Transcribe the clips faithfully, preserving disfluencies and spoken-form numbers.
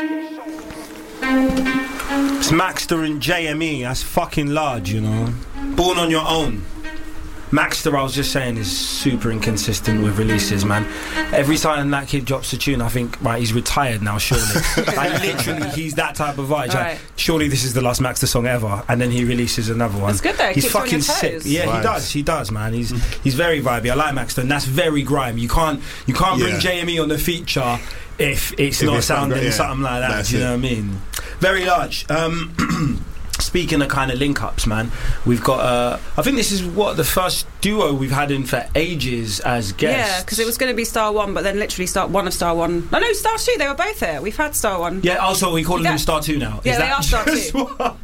It's Maxter and J M E. That's fucking large, you know. Born on Your Own. Maxter, I was just saying, is super inconsistent with releases, man. Every time that kid drops a tune, I think, right, he's retired now, surely. Like, literally, he's that type of vibe. Like, right. Surely this is the last Maxter song ever, and then he releases another one. It's good though. He's Keeps you on fucking your sick. toes. Yeah, Right. he does. He does, man. He's he's very vibey. I like Maxter, and that's very grime. You can't you can't bring Yeah. J M E on the feature if it's If not it's not sounding great, yeah. something like that. That's Do you it. know what I mean? Very large. Um, Speaking of kind of link-ups, man, we've got, uh, I think this is what, the first duo we've had in for ages as guests. Yeah, because it was going to be Star One, but then literally Star One of Star One. No, no, Star Two. They were both here. We've had Star One. Yeah, also we calling Yeah. them Star two now. Yeah, Is they that are Star just two. what-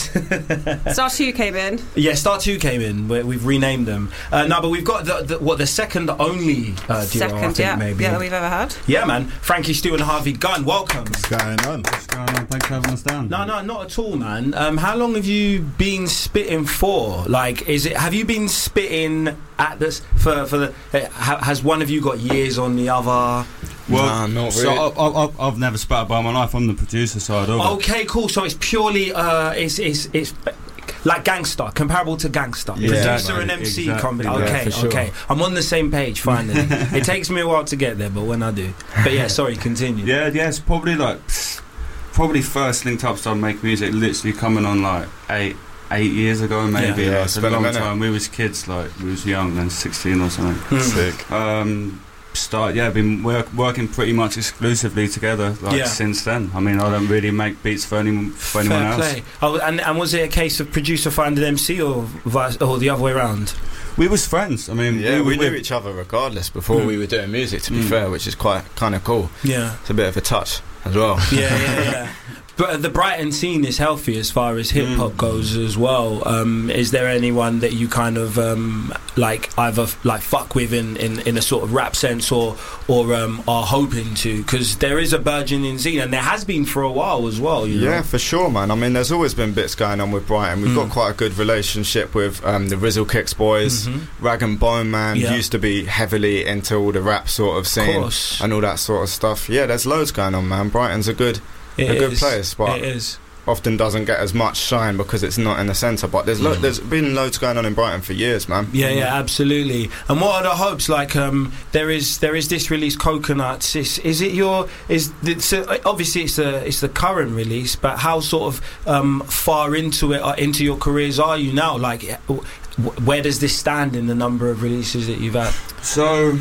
That's Star Two came in. yeah, Star two came in. we- We've renamed them. Uh, no, but we've got the, the what the second only uh, duo, Second, I think yeah, maybe. yeah, that we've ever had. Yeah, man. Frankie Stew and Harvey Gunn, welcome. What's going on? What's going on? Thanks for having us down. No, no, not at all, man. Um, how long have you been spitting for? Like, is it? Have you been spitting at this for for the? uh, ha, has one of you got years on the other? Well, Nah, not so really. I, I, I've, I've never spat by my life. I'm the producer side of it. Okay, cool. So it's purely, uh, it's it's it's. Like Gangster, comparable to Gangster, Yeah, producer exactly, and M C. exactly, Com- yeah, okay, for sure. okay. I'm on the same page finally. It takes me a while to get there, but when I do. But yeah, sorry, continue. Yeah, yeah. It's probably like probably first linked up started making music. Literally coming on like eight eight years ago, maybe. Yeah, like, it's it's a been a long minute. time. We was kids, like we was young, then sixteen or something. Hmm. Sick. Um, start yeah, been work, working pretty much exclusively together like Yeah. since then. I mean, I don't really make beats for anyone for anyone Fair else. play. Oh, and and was it a case of producer finding M C or vice, or the other way around? We was friends. I mean, Yeah, we we, knew each other regardless before Mm. we were doing music, to be Mm. fair, which is quite kind of cool. Yeah, It's a bit of a touch as well. yeah, yeah, yeah. But uh, the Brighton scene is healthy as far as hip hop Mm. goes as well. Um, is there anyone that you kind of um, like either f- like fuck with in, in, in a sort of rap sense, or or um, are hoping to? Because there is a burgeoning scene, and there has been for a while as well. You know? Yeah, for sure, man. I mean, there's always been bits going on with Brighton. We've Mm. got quite a good relationship with um, the Rizzle Kicks boys. Mhm. Rag and Bone Man Yeah. used to be heavily into all the rap sort of Of scene course, and all that sort of stuff. Yeah, there's loads going on, man. Brighton's a good, It a good is. place, but It is. often doesn't get as much shine because it's not in the centre. But there's lo- Mm. there's been loads going on in Brighton for years, man. Yeah, yeah, absolutely. And what are the hopes? Like, um, there is there is this release, Coconuts. Is, is it your? Is the, so obviously it's the it's the current release, but how sort of um, far into it uh, into your careers are you now? Like, w- where does this stand in the number of releases that you've had? So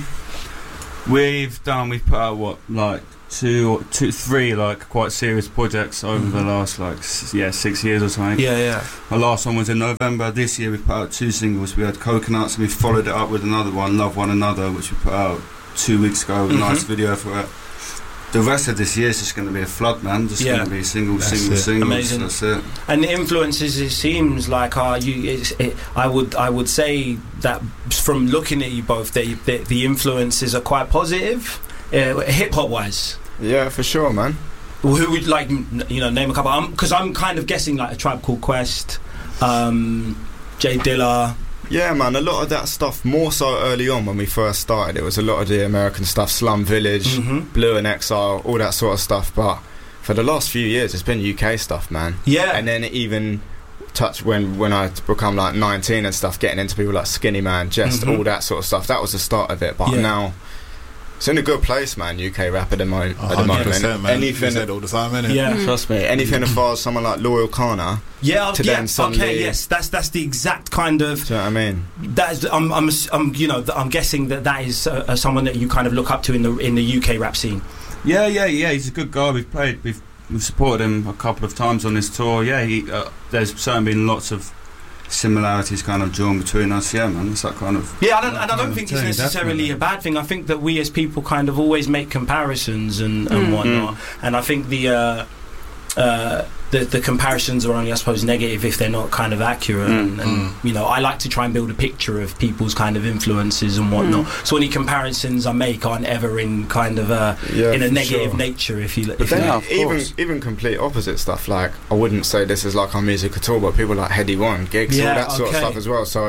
we've done. We've put out what like two, or two, three like quite serious projects over Mhm. the last like s- yeah six years or something. Yeah, yeah. My last one was in November this year. We put out two singles. We had Coconuts, and we followed it up with another one, Love One Another, which we put out two weeks ago. With Mhm. a nice video for it. The rest of this year is just going to be a flood, man. Just Yeah. going to be single, That's single, it. singles. Amazing. That's it. And the influences, it seems like, are you? It's, it, I would I would say that from looking at you both, that you- the, the influences are quite positive, uh, hip hop wise. Yeah, for sure, man. Well, who would like n- you know name a couple? Because I'm, I'm kind of guessing like A Tribe Called Quest, um, Jay Dilla. Yeah, man, a lot of that stuff, more so early on when we first started, it was a lot of the American stuff, Slum Village, Mhm. Blue and Exile, all that sort of stuff. But for the last few years, it's been U K stuff, man. Yeah, And then even touch when when I become like nineteen and stuff, getting into people like Skinny Man, Jest, Mhm. all that sort of stuff. That was the start of it. But Yeah. now it's in a good place, man. U K rap at the, mo- at the one hundred moment. percent, man. Anything, You said all the time, innit? yeah, Mm. trust me. Anything as far as someone like Loyal Kana, yeah. to yeah. then suddenly- Okay, yes, that's that's the exact kind of. do you know what I mean? That is, I'm, I'm, I'm, you know, I'm guessing that that is uh, uh, someone that you kind of look up to in the in the U K rap scene. Yeah, yeah, yeah. He's a good guy. We've played. We've we've supported him a couple of times on this tour. Yeah, he, uh, there's certainly been lots of similarities kind of drawn between us. Yeah, man. It's that kind of. Yeah, I don't, and I don't Yeah, think it's yeah, necessarily definitely. a bad thing. I think that we as people kind of always make comparisons and, and Mm. whatnot, and I think the. Uh, uh, the, the comparisons are only, I suppose, negative if they're not kind of accurate. Mm, and, and mm. you know, I like to try and build a picture of people's kind of influences and whatnot. So any comparisons I make aren't ever in kind of a Yeah, in a for negative sure. nature. If you, But if you then like. of even course. even complete opposite stuff. Like I wouldn't say this is like our music at all, but people like Heady One, Gigs, Yeah, all that sort okay. of stuff as well. So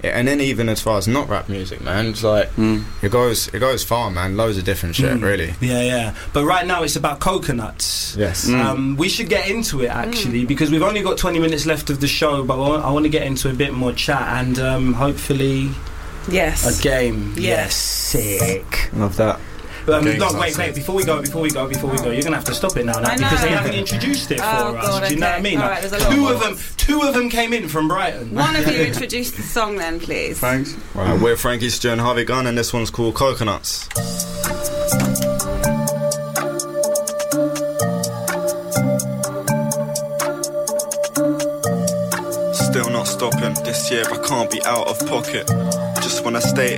and then even as far as not rap music, man, it's like Mm. it goes it goes far, man. Loads of different shit, Mm. really. Yeah, yeah. But right now it's about coconuts. Yes. Mm. Um, we should get into it actually because we've only got twenty minutes left of the show, but I want, I want to get into a bit more chat and um, hopefully Yes. a game. Yes. Sick. Love that. Um, Games no, are wait, sick. wait. Before we go, before we go, before we go, you're gonna have to stop it now, now I because they know. haven't introduced it for Oh, us. God, Do you know what I okay. mean? All Like, right, there's a lot two more. of them, two of them came in from Brighton. One of you introduce the song then, please. Thanks. Right, we're Frankie Stu and Harvey Gunn, and this one's called Coconuts. Still not stopping. This year I can't be out of pocket. Just when I stay